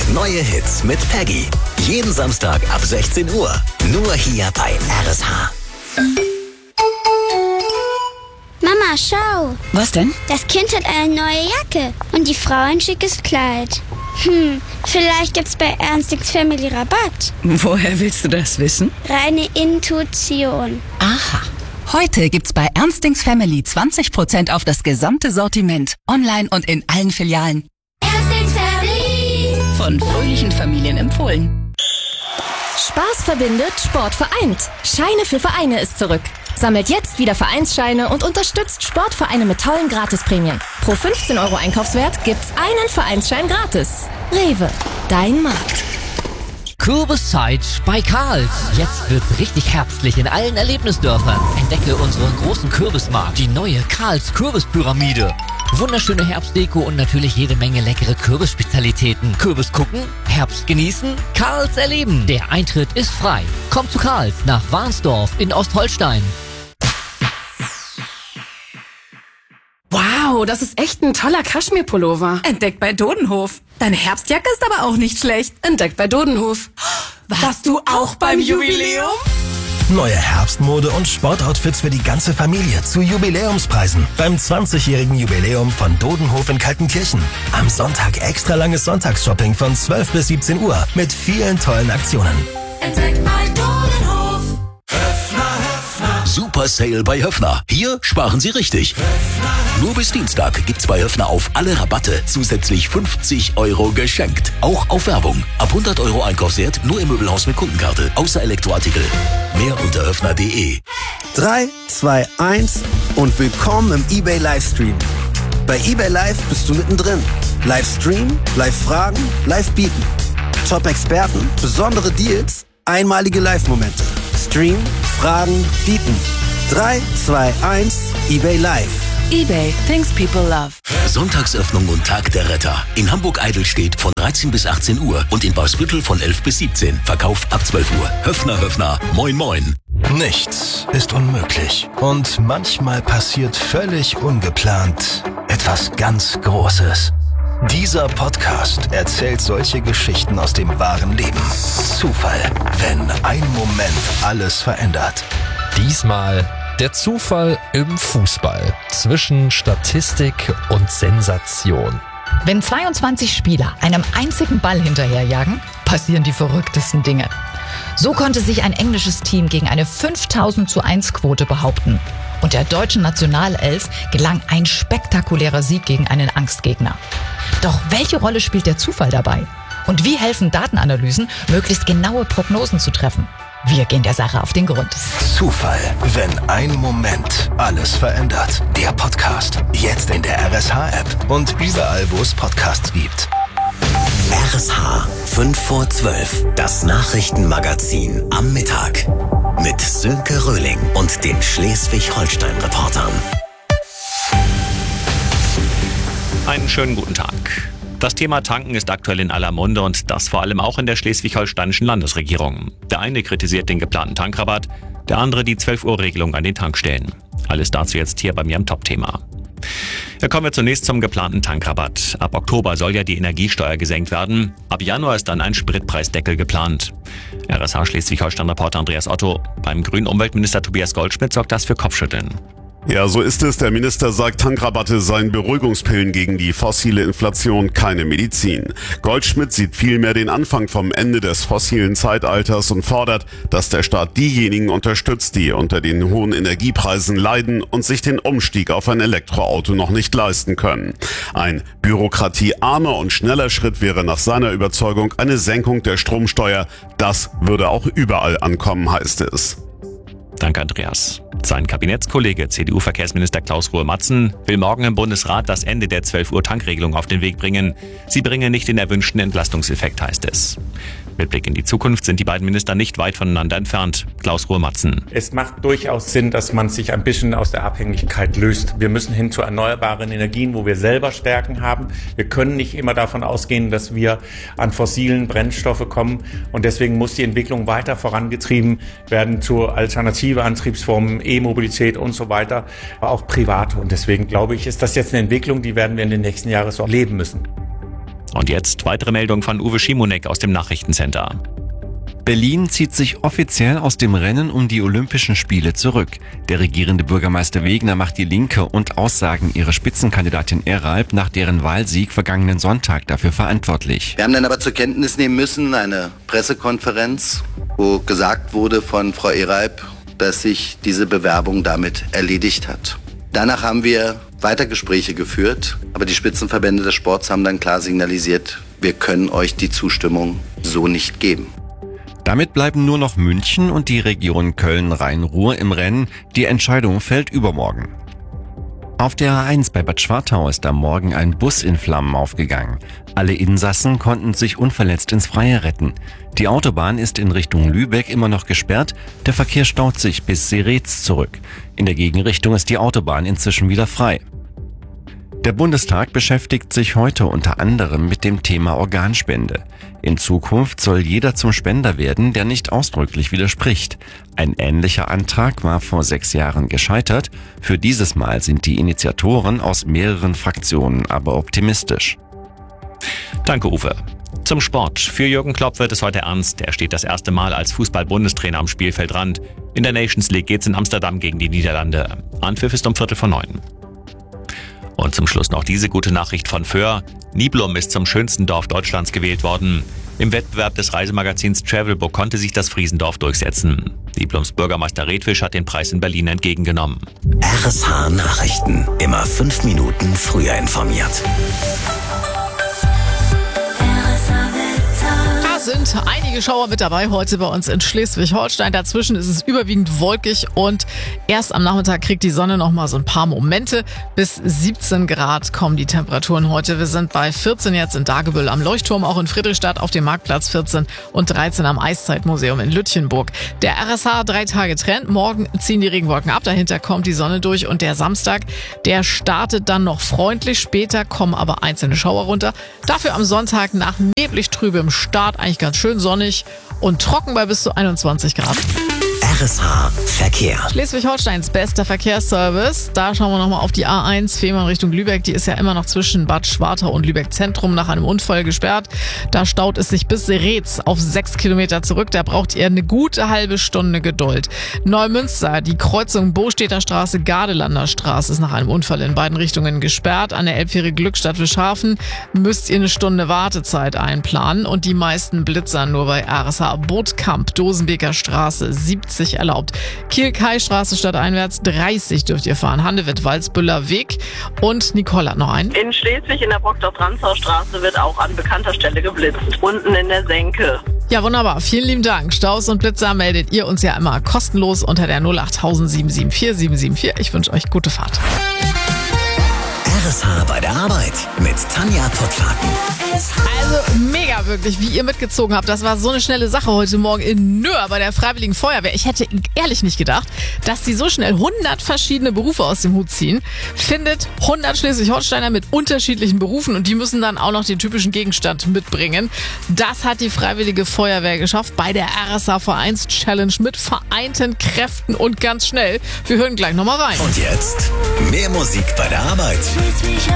Neue Hits mit Peggy. Jeden Samstag ab 16 Uhr. Nur hier bei RSH. Mama, schau. Was denn? Das Kind hat eine neue Jacke und die Frau ein schickes Kleid. Vielleicht gibt's bei Ernstings Family Rabatt. Woher willst du das wissen? Reine Intuition. Aha. Heute gibt's bei Ernstings Family 20% auf das gesamte Sortiment. Online und in allen Filialen. Ernstings Family. Von fröhlichen Familien empfohlen. Spaß verbindet, Sport vereint. Scheine für Vereine ist zurück. Sammelt jetzt wieder Vereinsscheine und unterstützt Sportvereine mit tollen Gratisprämien. Pro 15 € Einkaufswert gibt's einen Vereinsschein gratis. Rewe, dein Markt. Kürbiszeit bei Karls. Jetzt wird's richtig herbstlich in allen Erlebnisdörfern. Entdecke unseren großen Kürbismarkt, die neue Karls Kürbispyramide. Wunderschöne Herbstdeko und natürlich jede Menge leckere Kürbisspezialitäten. Kürbis gucken, Herbst genießen, Karls erleben. Der Eintritt ist frei. Kommt zu Karls nach Warnsdorf in Ostholstein. Wow, das ist echt ein toller Kaschmirpullover. Entdeckt bei Dodenhof. Deine Herbstjacke ist aber auch nicht schlecht. Entdeckt bei Dodenhof. Warst du auch beim Jubiläum? Neue Herbstmode und Sportoutfits für die ganze Familie zu Jubiläumspreisen beim 20-jährigen Jubiläum von Dodenhof in Kaltenkirchen. Am Sonntag extra langes Sonntagsshopping von 12 bis 17 Uhr mit vielen tollen Aktionen. Entdeckt bei Dodenhof. Super Sale bei Höffner. Hier sparen Sie richtig. Nur bis Dienstag gibt's bei Höffner auf alle Rabatte zusätzlich 50 € geschenkt. Auch auf Werbung. Ab 100 € Einkaufswert nur im Möbelhaus mit Kundenkarte. Außer Elektroartikel. Mehr unter höffner.de. 3, 2, 1 und willkommen im eBay Livestream. Bei eBay Live bist du mittendrin. Livestream, Live-Fragen, Live-Bieten. Top-Experten, besondere Deals, einmalige Live-Momente. Stream, Fragen, Bieten. 3, 2, 1, eBay Live. eBay, things people love. Sonntagsöffnung und Tag der Retter. In Hamburg-Eidelstedt von 13 bis 18 Uhr und in Wolfsbüttel von 11 bis 17. Verkauf ab 12 Uhr. Höffner, moin moin. Nichts ist unmöglich. Und manchmal passiert völlig ungeplant etwas ganz Großes. Dieser Podcast erzählt solche Geschichten aus dem wahren Leben. Zufall, wenn ein Moment alles verändert. Diesmal der Zufall im Fußball zwischen Statistik und Sensation. Wenn 22 Spieler einem einzigen Ball hinterherjagen, passieren die verrücktesten Dinge. So konnte sich ein englisches Team gegen eine 5000:1 Quote behaupten. Und der deutschen Nationalelf gelang ein spektakulärer Sieg gegen einen Angstgegner. Doch welche Rolle spielt der Zufall dabei? Und wie helfen Datenanalysen, möglichst genaue Prognosen zu treffen? Wir gehen der Sache auf den Grund. Zufall, wenn ein Moment alles verändert. Der Podcast, jetzt in der RSH-App und überall, wo es Podcasts gibt. RSH 5 vor 12. Das Nachrichtenmagazin am Mittag. Mit Sönke Röhling und den Schleswig-Holstein-Reportern. Einen schönen guten Tag. Das Thema Tanken ist aktuell in aller Munde und das vor allem auch in der schleswig-holsteinischen Landesregierung. Der eine kritisiert den geplanten Tankrabatt, der andere die 12-Uhr-Regelung an den Tankstellen. Alles dazu jetzt hier bei mir im Top-Thema. Ja, kommen wir zunächst zum geplanten Tankrabatt. Ab Oktober soll ja die Energiesteuer gesenkt werden. Ab Januar ist dann ein Spritpreisdeckel geplant. RSH Schleswig-Holstein-Reporter Andreas Otto. Beim grünen Umweltminister Tobias Goldschmidt sorgt das für Kopfschütteln. Ja, so ist es. Der Minister sagt, Tankrabatte seien Beruhigungspillen gegen die fossile Inflation, keine Medizin. Goldschmidt sieht vielmehr den Anfang vom Ende des fossilen Zeitalters und fordert, dass der Staat diejenigen unterstützt, die unter den hohen Energiepreisen leiden und sich den Umstieg auf ein Elektroauto noch nicht leisten können. Ein bürokratiearmer und schneller Schritt wäre nach seiner Überzeugung eine Senkung der Stromsteuer. Das würde auch überall ankommen, heißt es. Danke, Andreas. Sein Kabinettskollege, CDU-Verkehrsminister Klaus-Ruhe-Matzen, will morgen im Bundesrat das Ende der 12-Uhr-Tankregelung auf den Weg bringen. Sie bringe nicht den erwünschten Entlastungseffekt, heißt es. Mit Blick in die Zukunft sind die beiden Minister nicht weit voneinander entfernt. Klaus-Ruhe-Matzen. Es macht durchaus Sinn, dass man sich ein bisschen aus der Abhängigkeit löst. Wir müssen hin zu erneuerbaren Energien, wo wir selber Stärken haben. Wir können nicht immer davon ausgehen, dass wir an fossilen Brennstoffe kommen. Und deswegen muss die Entwicklung weiter vorangetrieben werden zu alternative Antriebsformen, E-Mobilität und so weiter, aber auch private. Und deswegen glaube ich, ist das jetzt eine Entwicklung, die werden wir in den nächsten Jahren so erleben müssen. Und jetzt weitere Meldung von Uwe Schimonek aus dem Nachrichtencenter. Berlin zieht sich offiziell aus dem Rennen um die Olympischen Spiele zurück. Der regierende Bürgermeister Wegner macht die Linke und Aussagen ihrer Spitzenkandidatin Eralp nach deren Wahlsieg vergangenen Sonntag dafür verantwortlich. Wir haben dann aber zur Kenntnis nehmen müssen, eine Pressekonferenz, wo gesagt wurde von Frau Eralp, dass sich diese Bewerbung damit erledigt hat. Danach haben wir weiter Gespräche geführt, aber die Spitzenverbände des Sports haben dann klar signalisiert, wir können euch die Zustimmung so nicht geben. Damit bleiben nur noch München und die Region Köln-Rhein-Ruhr im Rennen. Die Entscheidung fällt übermorgen. Auf der A1 bei Bad Schwartau ist am Morgen ein Bus in Flammen aufgegangen. Alle Insassen konnten sich unverletzt ins Freie retten. Die Autobahn ist in Richtung Lübeck immer noch gesperrt. Der Verkehr staut sich bis Seretz zurück. In der Gegenrichtung ist die Autobahn inzwischen wieder frei. Der Bundestag beschäftigt sich heute unter anderem mit dem Thema Organspende. In Zukunft soll jeder zum Spender werden, der nicht ausdrücklich widerspricht. Ein ähnlicher Antrag war vor 6 Jahren gescheitert. Für dieses Mal sind die Initiatoren aus mehreren Fraktionen aber optimistisch. Danke, Uwe. Zum Sport. Für Jürgen Klopp wird es heute ernst. Er steht das erste Mal als Fußball-Bundestrainer am Spielfeldrand. In der Nations League geht's in Amsterdam gegen die Niederlande. Anpfiff ist um 8:45. Und zum Schluss noch diese gute Nachricht von Föhr. Niblum ist zum schönsten Dorf Deutschlands gewählt worden. Im Wettbewerb des Reisemagazins Travelbook konnte sich das Friesendorf durchsetzen. Niblums Bürgermeister Redfisch hat den Preis in Berlin entgegengenommen. RSH Nachrichten. Immer 5 Minuten früher informiert. Sind einige Schauer mit dabei heute bei uns in Schleswig-Holstein. Dazwischen ist es überwiegend wolkig und erst am Nachmittag kriegt die Sonne noch mal so ein paar Momente. Bis 17 Grad kommen die Temperaturen heute. Wir sind bei 14 jetzt in Dagebüll am Leuchtturm, auch in Friedrichstadt auf dem Marktplatz 14 und 13 am Eiszeitmuseum in Lütjenburg. Der RSH 3 Tage Trend. Morgen ziehen die Regenwolken ab, dahinter kommt die Sonne durch und der Samstag, der startet dann noch freundlich. Später kommen aber einzelne Schauer runter. Dafür am Sonntag nach neblig trübem Start eigentlich ganz schön sonnig und trocken bei bis zu 21 Grad. RSH Verkehr. Schleswig-Holsteins bester Verkehrsservice. Da schauen wir nochmal auf die A1 Fehmarn Richtung Lübeck. Die ist ja immer noch zwischen Bad Schwartau und Lübeck Zentrum nach einem Unfall gesperrt. Da staut es sich bis Seretz auf 6 Kilometer zurück. Da braucht ihr eine gute halbe Stunde Geduld. Neumünster, die Kreuzung Bostädter Straße, Gardelander Straße ist nach einem Unfall in beiden Richtungen gesperrt. An der Elbfähre Glückstadt-Wischhafen müsst ihr eine Stunde Wartezeit einplanen. Und die meisten blitzern nur bei RSH Bootkamp, Dosenbeker Straße 70 erlaubt. Kiel-Kai-Straße stadteinwärts 30 dürft ihr fahren. Handewitt-Walsbüller Weg. Und Nicole hat noch einen. In Schleswig in der Brockdorf-Ranzau-Straße wird auch an bekannter Stelle geblitzt. Unten in der Senke. Ja, wunderbar. Vielen lieben Dank. Staus und Blitzer meldet ihr uns ja immer kostenlos unter der 08000 774. Ich wünsche euch gute Fahrt. RSH bei der Arbeit mit Tanja Pottlaken. Also mega wirklich, wie ihr mitgezogen habt. Das war so eine schnelle Sache heute Morgen in Nöhr bei der Freiwilligen Feuerwehr. Ich hätte ehrlich nicht gedacht, dass die so schnell 100 verschiedene Berufe aus dem Hut ziehen. Findet 100 Schleswig-Holsteiner mit unterschiedlichen Berufen und die müssen dann auch noch den typischen Gegenstand mitbringen. Das hat die Freiwillige Feuerwehr geschafft bei der RSH Vereins Challenge mit vereinten Kräften und ganz schnell. Wir hören gleich nochmal rein. Und jetzt mehr Musik bei der Arbeit.